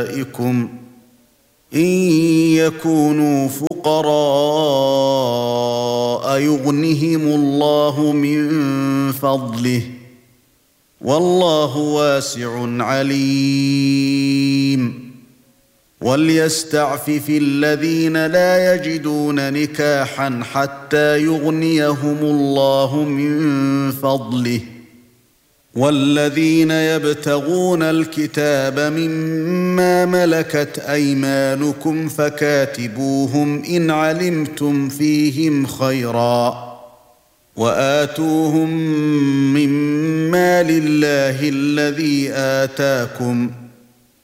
إن يكونوا فقراء يغنهم الله من فضله والله واسع عليم وليستعفف الذين لا يجدون نكاحا حتى يغنيهم الله من فضله والذين يبتغون الكتاب مما ملكت أيمانكم فكاتبوهم إن علمتم فيهم خيرا وآتوهم مما لله الذي آتاكم